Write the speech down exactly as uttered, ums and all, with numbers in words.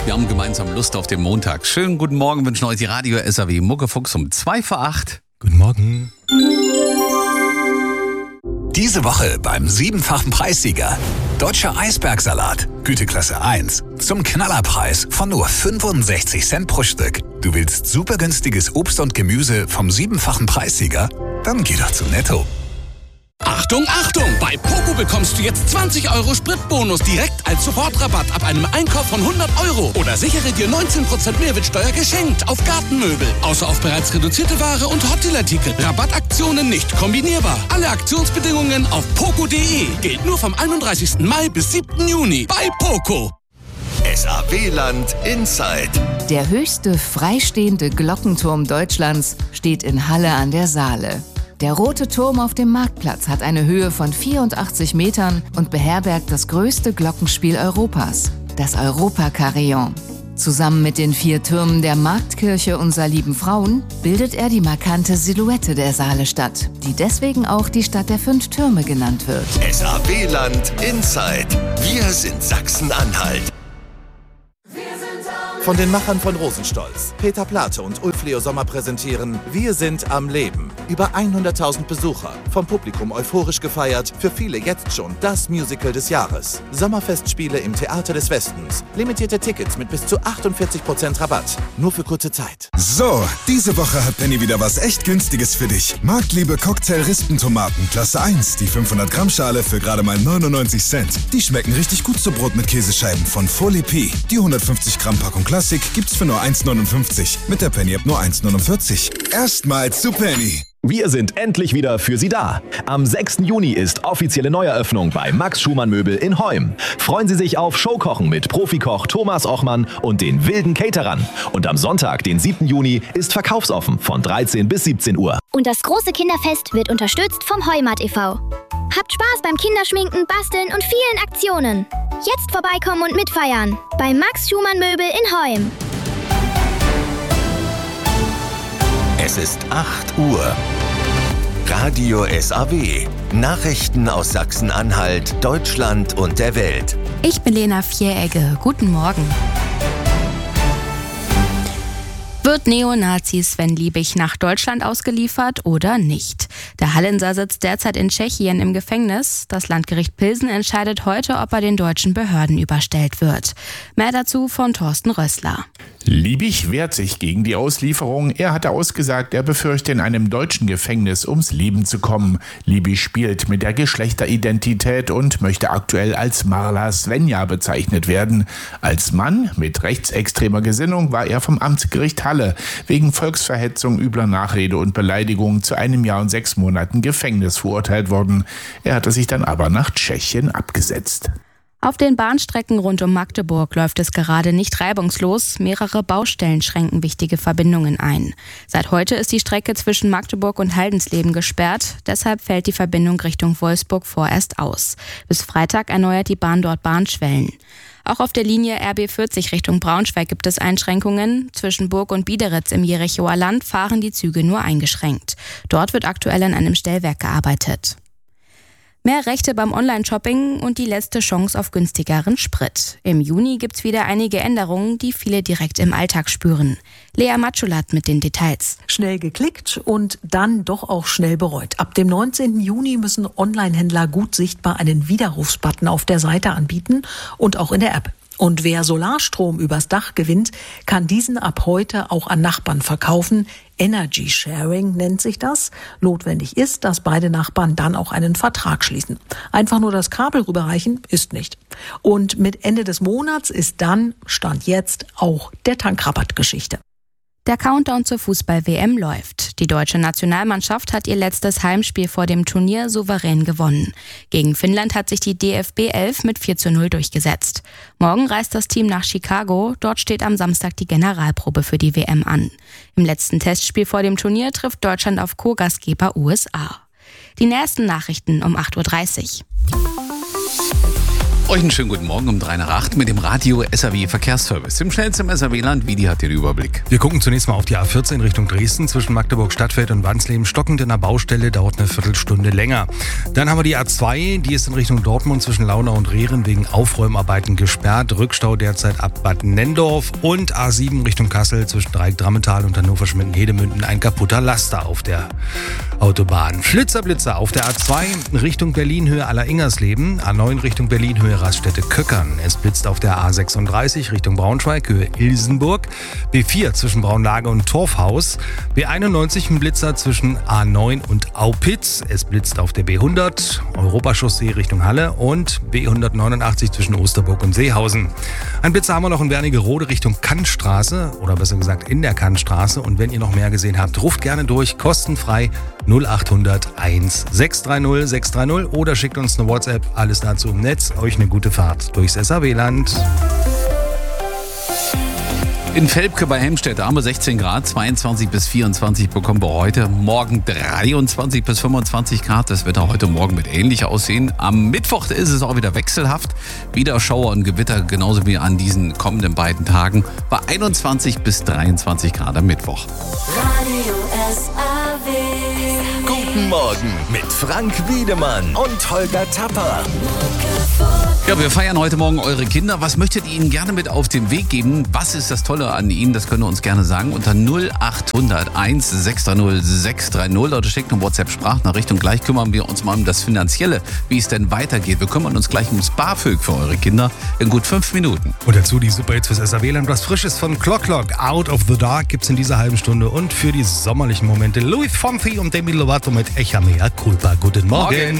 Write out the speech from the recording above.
Wir haben gemeinsam Lust auf den Montag. Schönen guten Morgen, wünschen euch die Radio S A W Muckefuchs um zwei vor acht. Guten Morgen. Diese Woche beim siebenfachen Preissieger. Deutscher Eisbergsalat, Güteklasse eins. Zum Knallerpreis von nur fünfundsechzig Cent pro Stück. Du willst super günstiges Obst und Gemüse vom siebenfachen Preissieger? Dann geh doch zu Netto. Achtung, Achtung! Bei Poco bekommst du jetzt zwanzig Euro Spritbonus direkt als Sofortrabatt ab einem Einkauf von hundert Euro. Oder sichere dir neunzehn Prozent Mehrwertsteuer geschenkt auf Gartenmöbel. Außer auf bereits reduzierte Ware und Hotelartikel. Rabattaktionen nicht kombinierbar. Alle Aktionsbedingungen auf poco punkt de. Gilt nur vom einunddreißigsten Mai bis siebten Juni bei Poco. S A W-Land Inside. Der höchste freistehende Glockenturm Deutschlands steht in Halle an der Saale. Der Rote Turm auf dem Marktplatz hat eine Höhe von vierundachtzig Metern und beherbergt das größte Glockenspiel Europas, das Europa-Carillon. Zusammen mit den vier Türmen der Marktkirche Unser Lieben Frauen bildet er die markante Silhouette der Saalestadt, die deswegen auch die Stadt der fünf Türme genannt wird. S A W-Land Inside. Wir sind Sachsen-Anhalt. Von den Machern von Rosenstolz, Peter Plate und Ulf Leo Sommer präsentieren Wir sind am Leben. Über hunderttausend Besucher, vom Publikum euphorisch gefeiert, für viele jetzt schon das Musical des Jahres. Sommerfestspiele im Theater des Westens. Limitierte Tickets mit bis zu achtundvierzig Prozent Rabatt. Nur für kurze Zeit. So, diese Woche hat Penny wieder was echt Günstiges für dich. Marktliebe Cocktail-Rispentomaten, Klasse eins, die fünfhundert Gramm Schale für gerade mal neunundneunzig Cent. Die schmecken richtig gut zu Brot mit Käsescheiben von Folie P. Die hundertfünfzig Gramm Packung Klassik gibt's für nur eins neunundfünfzig. Mit der Penny App nur eins neunundvierzig. Erstmal zu Penny. Wir sind endlich wieder für Sie da. Am sechsten Juni ist offizielle Neueröffnung bei Max Schumann Möbel in Heum. Freuen Sie sich auf Showkochen mit Profikoch Thomas Ochmann und den wilden Caterern. Und am Sonntag, den siebten Juni, ist verkaufsoffen von dreizehn bis siebzehn Uhr. Und das große Kinderfest wird unterstützt vom Heumat e V Habt Spaß beim Kinderschminken, Basteln und vielen Aktionen. Jetzt vorbeikommen und mitfeiern bei Max Schumann Möbel in Heum. Es ist acht Uhr. Radio S A W. Nachrichten aus Sachsen-Anhalt, Deutschland und der Welt. Ich bin Lena Vieregge. Guten Morgen. Wird Neonazi Sven Liebig nach Deutschland ausgeliefert oder nicht? Der Hallenser sitzt derzeit in Tschechien im Gefängnis. Das Landgericht Pilsen entscheidet heute, ob er den deutschen Behörden überstellt wird. Mehr dazu von Thorsten Rössler. Liebig wehrt sich gegen die Auslieferung. Er hatte ausgesagt, er befürchte, in einem deutschen Gefängnis ums Leben zu kommen. Liebig spielt mit der Geschlechteridentität und möchte aktuell als Marla Svenja bezeichnet werden. Als Mann mit rechtsextremer Gesinnung war er vom Amtsgericht Halle wegen Volksverhetzung, übler Nachrede und Beleidigung zu einem Jahr und sechs Monaten Gefängnis verurteilt worden. Er hatte sich dann aber nach Tschechien abgesetzt. Auf den Bahnstrecken rund um Magdeburg läuft es gerade nicht reibungslos. Mehrere Baustellen schränken wichtige Verbindungen ein. Seit heute ist die Strecke zwischen Magdeburg und Haldensleben gesperrt. Deshalb fällt die Verbindung Richtung Wolfsburg vorerst aus. Bis Freitag erneuert die Bahn dort Bahnschwellen. Auch auf der Linie R B vierzig Richtung Braunschweig gibt es Einschränkungen. Zwischen Burg und Biederitz im Jerichower Land fahren die Züge nur eingeschränkt. Dort wird aktuell an einem Stellwerk gearbeitet. Mehr Rechte beim Online-Shopping und die letzte Chance auf günstigeren Sprit. Im Juni gibt's wieder einige Änderungen, die viele direkt im Alltag spüren. Lea Matschulat mit den Details. Schnell geklickt und dann doch auch schnell bereut. Ab dem neunzehnten Juni müssen Online-Händler gut sichtbar einen Widerrufsbutton auf der Seite anbieten und auch in der App. Und wer Solarstrom übers Dach gewinnt, kann diesen ab heute auch an Nachbarn verkaufen. Energy Sharing nennt sich das. Notwendig ist, dass beide Nachbarn dann auch einen Vertrag schließen. Einfach nur das Kabel rüberreichen ist nicht. Und mit Ende des Monats ist dann, Stand jetzt, auch der Tankrabatt Geschichte. Der Countdown zur Fußball-W M läuft. Die deutsche Nationalmannschaft hat ihr letztes Heimspiel vor dem Turnier souverän gewonnen. Gegen Finnland hat sich die D F B elf mit vier zu null durchgesetzt. Morgen reist das Team nach Chicago. Dort steht am Samstag die Generalprobe für die W M an. Im letzten Testspiel vor dem Turnier trifft Deutschland auf Co-Gastgeber U S A. Die nächsten Nachrichten um acht Uhr dreißig. Euch einen schönen guten Morgen um drei nach acht mit dem Radio S A W Verkehrsservice. Im schnellsten S A W-Land. Vidi hat den Überblick. Wir gucken zunächst mal auf die A vierzehn Richtung Dresden zwischen Magdeburg Stadtfeld und Wansleben. Stockend in der Baustelle, dauert eine Viertelstunde länger. Dann haben wir die A zwei, die ist in Richtung Dortmund zwischen Launau und Rehren wegen Aufräumarbeiten gesperrt. Rückstau derzeit ab Bad Nendorf. Und A sieben Richtung Kassel zwischen Dreieck-Drammental und Hannover-Schmitten-Hedemünden. Ein kaputter Laster auf der Autobahn. Flitzer-Blitzer auf der A zwei Richtung Berlin Höhe Aller-Ingersleben. A neun Richtung Berlin Höhe Raststätte Köckern. Es blitzt auf der A sechsunddreißig Richtung Braunschweig Höhe Ilsenburg. B vier zwischen Braunlage und Torfhaus. B einundneunzig ein Blitzer zwischen A neun und Aupitz. Es blitzt auf der B hundert Europachaussee Richtung Halle und B hundertneunundachtzig zwischen Osterburg und Seehausen. Ein Blitzer haben wir noch in Wernigerode Richtung Kannstraße oder besser gesagt in der Kannstraße. Und wenn ihr noch mehr gesehen habt, ruft gerne durch, kostenfrei null acht hundert eins sechs drei null sechs drei null oder schickt uns eine WhatsApp. Alles dazu im Netz. Euch eine gute Fahrt durchs S A W-Land. In Velpke bei Helmstedt haben wir sechzehn Grad, zweiundzwanzig bis vierundzwanzig bekommen wir heute. Morgen dreiundzwanzig bis fünfundzwanzig Grad. Das Wetter heute Morgen wird ähnlich aussehen. Am Mittwoch ist es auch wieder wechselhaft. Wieder Schauer und Gewitter, genauso wie an diesen kommenden beiden Tagen. Bei einundzwanzig bis dreiundzwanzig Grad am Mittwoch. Radio S A W. Guten Morgen mit Frank Wiedemann und Holger Tapper. Ja, wir feiern heute Morgen eure Kinder. Was möchtet ihr ihnen gerne mit auf den Weg geben? Was ist das Tolle an ihnen? Das könnt ihr uns gerne sagen unter null acht hundert eins sechs drei null sechs drei null oder schickt eine WhatsApp-Sprachnachricht und gleich kümmern wir uns mal um das Finanzielle, wie es denn weitergeht. Wir kümmern uns gleich ums BAföG für eure Kinder in gut fünf Minuten. Und dazu die Superhits fürs S A W-Land. Was Frisches von Clock Clock, Out of the Dark gibt's in dieser halben Stunde. Und für die sommerlichen Momente Louis Fonsi und Demi Lovato mit Echa Mea Culpa. Guten Morgen. Morgen.